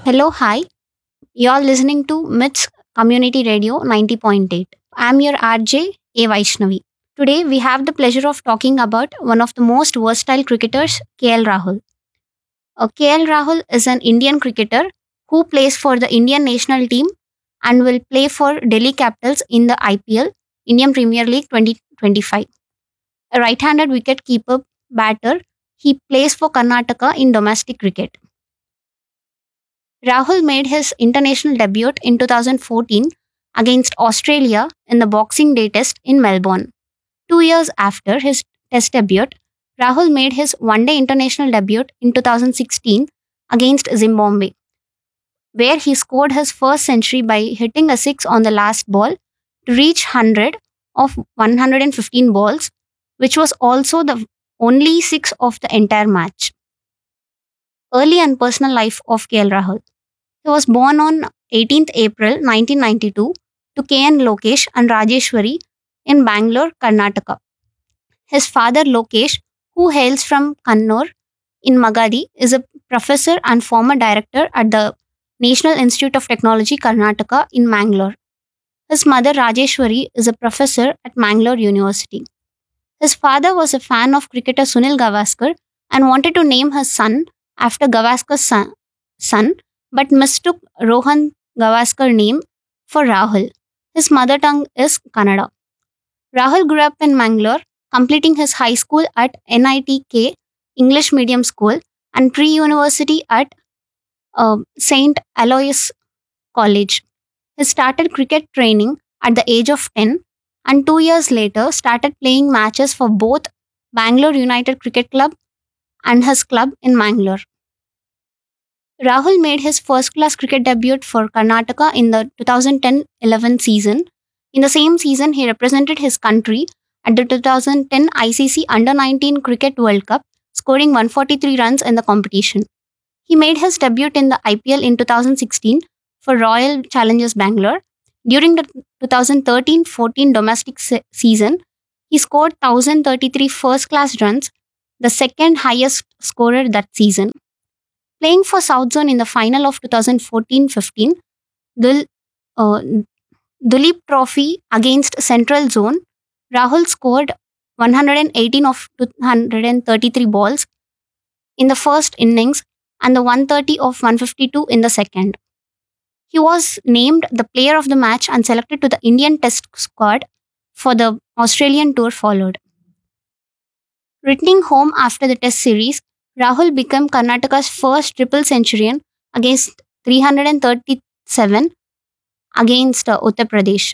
Hello, hi. You're listening to MITS Community Radio 90.8. I'm your RJ, A. Vaishnavi. Today, we have the pleasure of talking about one of the most versatile cricketers, KL Rahul. KL Rahul is an Indian cricketer who plays for the Indian national team and will play for Delhi Capitals in the IPL, Indian Premier League 2025. A right handed wicket-keeper batter, he plays for Karnataka in domestic cricket. Rahul made his international debut in 2014 against Australia in the Boxing Day Test in Melbourne. 2 years after his Test debut, Rahul made his one day international debut in 2016 against Zimbabwe, where he scored his first century by hitting a six on the last ball to reach 100 of 115 balls, which was also the only six of the entire match. Early and personal life of KL Rahul. He was born on 18th April 1992 to KN Lokesh and Rajeshwari in Bangalore, Karnataka. His father Lokesh, who hails from Kannur in Magadi, is a professor and former director at the National Institute of Technology, Karnataka in Mangalore. His mother Rajeshwari is a professor at Mangalore University. His father was a fan of cricketer Sunil Gavaskar and wanted to name his son after Gavaskar's son, but mistook Rohan Gavaskar name for Rahul. His mother tongue is Kannada. Rahul grew up in Mangalore, completing his high school at NITK English Medium School and pre-university at St. Aloysius College. He started cricket training at the age of 10 and 2 years later started playing matches for both Bangalore United Cricket Club and his club in Mangalore. Rahul made his first class cricket debut for Karnataka in the 2010-11 season. In the same season, he represented his country at the 2010 ICC Under-19 Cricket World Cup, scoring 143 runs in the competition. He made his debut in the IPL in 2016 for Royal Challengers Bangalore. During the 2013-14 domestic season, he scored 1,033 first-class runs, the second highest scorer that season. Playing for South Zone in the final of 2014-15, the Duleep Trophy against Central Zone, Rahul scored 118 of 233 balls in the first innings and the 130 of 152 in the second. He was named the player of the match and selected to the Indian Test squad for the Australian tour followed. Returning home after the Test series, Rahul became Karnataka's first triple centurion against 337 against Uttar Pradesh.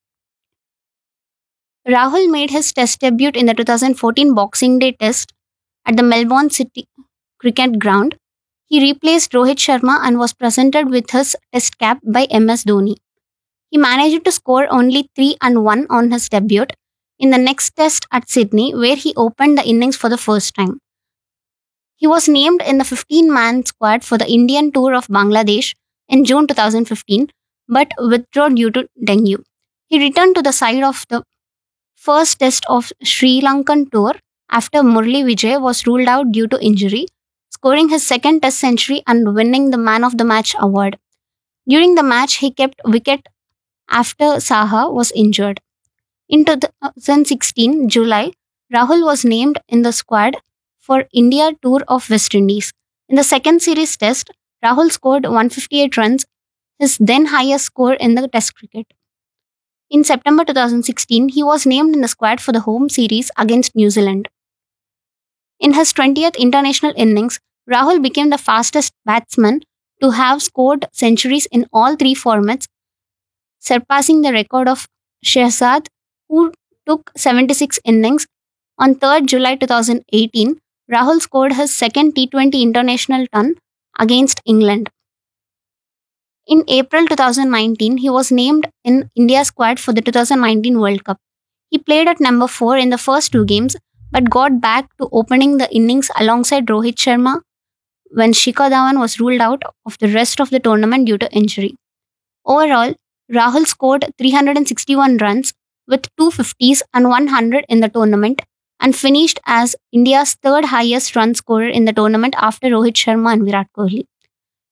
Rahul made his Test debut in the 2014 Boxing Day Test at the Melbourne City Cricket Ground. He replaced Rohit Sharma and was presented with his Test cap by MS Dhoni. He managed to score only 3 and 1 on his debut in the next Test at Sydney, where he opened the innings for the first time. He was named in the 15-man squad for the Indian tour of Bangladesh in June 2015, but withdrew due to dengue. He returned to the side of the first Test of Sri Lankan tour after Murli Vijay was ruled out due to injury, scoring his second Test century and winning the Man of the Match award. During the match, he kept wicket after Saha was injured. In 2016 July, Rahul was named in the squad for India tour of West Indies. In the second series Test, Rahul scored 158 runs, his then highest score in the Test cricket. In September 2016, he was named in the squad for the home series against New Zealand. In his 20th international innings, Rahul became the fastest batsman to have scored centuries in all three formats, surpassing the record of Shehzad, who took 76 innings. On 3rd July 2018, Rahul scored his second T20 international ton against England. In April 2019, he was named in India's squad for the 2019 World Cup. He played at number 4 in the first two games, but got back to opening the innings alongside Rohit Sharma when Shikhar Dhawan was ruled out of the rest of the tournament due to injury. Overall, Rahul scored 361 runs with 250s and 100 in the tournament and finished as India's third highest run scorer in the tournament after Rohit Sharma and Virat Kohli.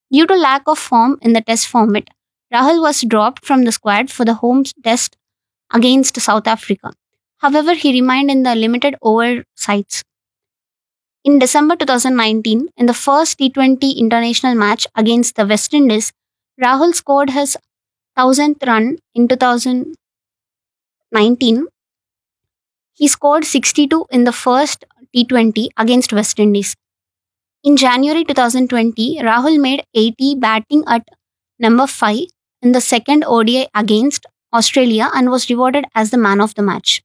Due to lack of form in the test format, Rahul was dropped from the squad for the home test against South Africa. However, he remained in the limited over sides. In December 2019, in the first T20 international match against the West Indies, Rahul scored his 1000th run in 2019. He scored 62 in the first T20 against West Indies. In January 2020, Rahul made 80 batting at number 5 in the second ODI against Australia and was rewarded as the man of the match.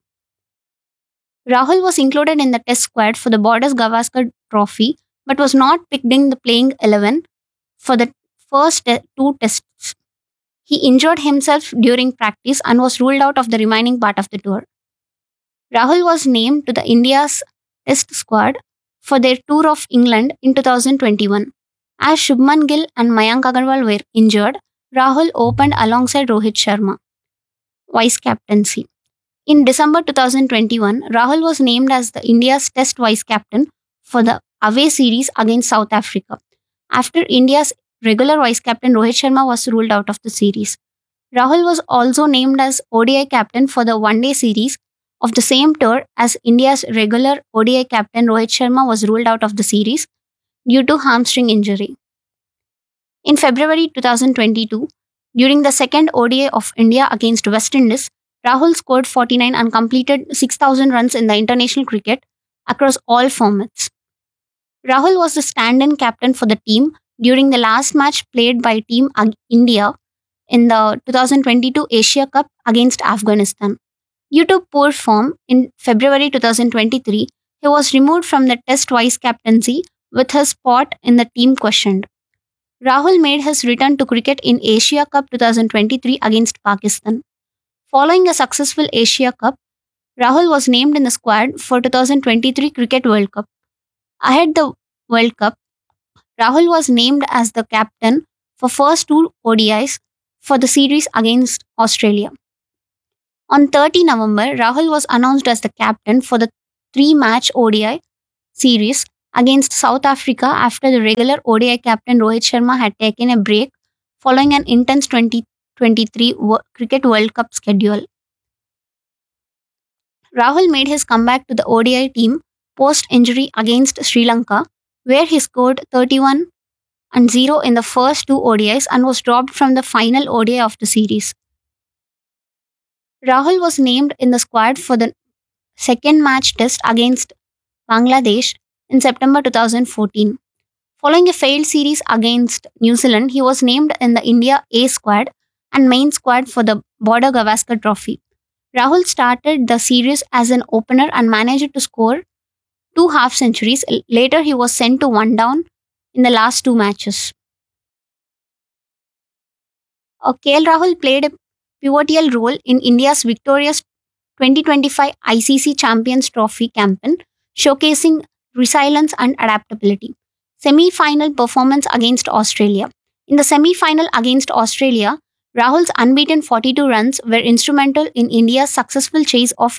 Rahul was included in the test squad for the Borders Gavaskar Trophy but was not picked in the playing 11 for the first two tests. He injured himself during practice and was ruled out of the remaining part of the tour. Rahul was named to the India's test squad for their tour of England in 2021. As Shubman Gill and Mayank Agarwal were injured, Rahul opened alongside Rohit Sharma. Vice captaincy. In December 2021, Rahul was named as the India's test vice captain for the away series against South Africa, after India's regular vice captain Rohit Sharma was ruled out of the series. Rahul was also named as ODI captain for the one-day series of the same tour as India's regular ODI captain Rohit Sharma was ruled out of the series due to hamstring injury. In February 2022, during the second ODI of India against West Indies, Rahul scored 49 and completed 6,000 runs in the international cricket across all formats. Rahul was the stand-in captain for the team during the last match played by Team India in the 2022 Asia Cup against Afghanistan. Due to poor form in February 2023, he was removed from the Test vice captaincy with his spot in the team questioned. Rahul made his return to cricket in Asia Cup 2023 against Pakistan. Following a successful Asia Cup, Rahul was named in the squad for 2023 Cricket World Cup. Ahead the World Cup, Rahul was named as the captain for first two ODIs for the series against Australia. On 30 November, Rahul was announced as the captain for the three-match ODI series against South Africa after the regular ODI captain Rohit Sharma had taken a break following an intense 2023 Cricket World Cup schedule. Rahul made his comeback to the ODI team post-injury against Sri Lanka, where he scored 31 and 0 in the first two ODIs and was dropped from the final ODI of the series. Rahul was named in the squad for the second match test against Bangladesh in September 2014. Following a failed series against New Zealand, he was named in the India A squad and main squad for the Border Gavaskar Trophy. Rahul started the series as an opener and managed to score 2 half centuries. Later, he was sent to one down in the last two matches. KL Rahul played a pivotal role in India's victorious 2025 ICC Champions Trophy campaign, showcasing resilience and adaptability. Semi-final performance against Australia. In the semi-final against Australia, Rahul's unbeaten 42 runs were instrumental in India's successful chase of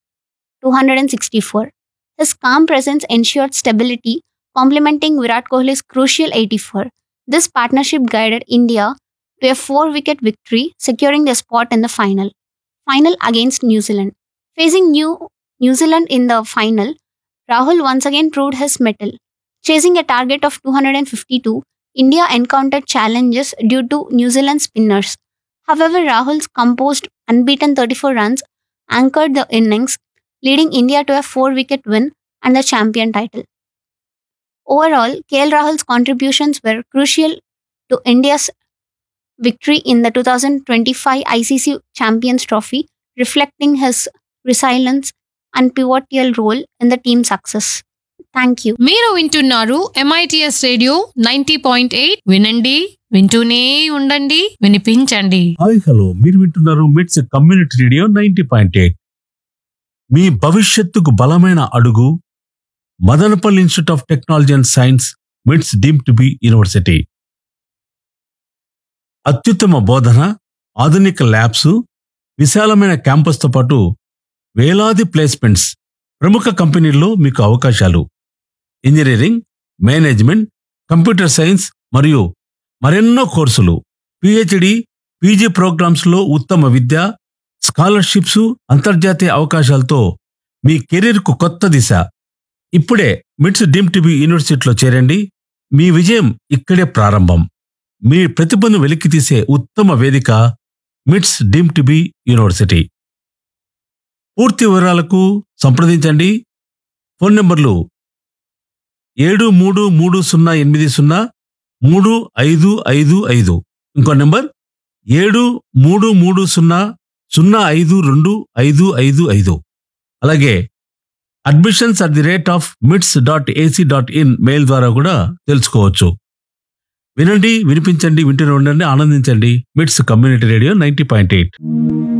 264. His calm presence ensured stability, complementing Virat Kohli's crucial 84. This partnership guided India to a 4-wicket victory, securing their spot in the final. Final against New Zealand. Facing New Zealand in the final, Rahul once again proved his mettle. Chasing a target of 252, India encountered challenges due to New Zealand spinners. However, Rahul's composed unbeaten 34 runs anchored the innings, leading India to a 4-wicket win and the champion title. Overall, KL Rahul's contributions were crucial to India's victory in the 2025 ICC Champions Trophy, reflecting his resilience and pivotal role in the team's success. Thank you. మీరు వింటున్నారు MITS radio 90.8 వినండి వింటూనే ఉండండి వినిపించండి. Hi hello, మీరు వింటున్నారు మిట్స్ community radio 90.8. మీ భవిష్యత్తుకు బలమైన అడుగు Madanapalle institute of technology and science, మిట్స్ డీమ్డ్ టు బి యూనివర్సిటీ. అత్యుత్తమ బోధన, ఆధునిక ల్యాబ్స్, విశాలమైన క్యాంపస్తో పాటు వేలాది ప్లేస్మెంట్స్, ప్రముఖ కంపెనీల్లో మీకు అవకాశాలు. ఇంజనీరింగ్, మేనేజ్మెంట్, కంప్యూటర్ సైన్స్ మరియు మరెన్నో కోర్సులు, పిహెచ్డి, పీజీ ప్రోగ్రామ్స్లో ఉత్తమ విద్య, స్కాలర్షిప్స్, అంతర్జాతీయ అవకాశాలతో మీ కెరీర్కు కొత్త దిశ. ఇప్పుడే మిట్స్ డీమ్డ్ టు బి యూనివర్సిటీలో చేరండి. మీ విజయం ఇక్కడే ప్రారంభం. మీ ప్రతిభను వెలికితీసే ఉత్తమ వేదిక మిట్స్ డీమ్డ్ టు బి యూనివర్సిటీ. పూర్తి వివరాలకు సంప్రదించండి. ఫోన్ నంబర్లు 7330803555. ఇంకో నంబర్ 7330052555. అలాగే admissions@mits.ac.in మెయిల్ ద్వారా కూడా తెలుసుకోవచ్చు. వినండి, వినిపించండి, వింటూనే ఉండండి, ఆనందించండి. మిట్స్ కమ్యూనిటీ రేడియో 90.8.